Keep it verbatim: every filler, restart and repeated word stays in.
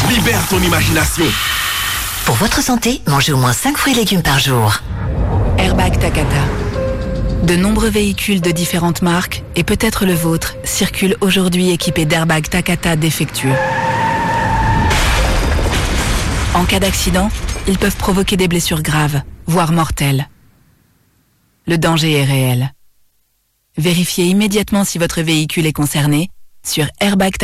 Libère ton imagination. Pour votre santé, mangez au moins cinq fruits et légumes par jour. Airbag Takata. De nombreux véhicules de différentes marques, et peut-être le vôtre, circulent aujourd'hui équipés d'airbags Takata défectueux. En cas d'accident, ils peuvent provoquer des blessures graves, voire mortelles. Le danger est réel. Vérifiez immédiatement si votre véhicule est concerné sur airbag